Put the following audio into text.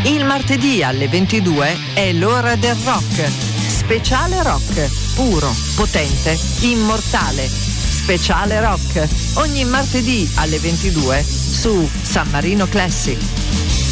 Il martedì alle 22 è l'ora del rock. Speciale rock, puro, potente, immortale. Speciale rock, ogni martedì alle 22 su San Marino Classic.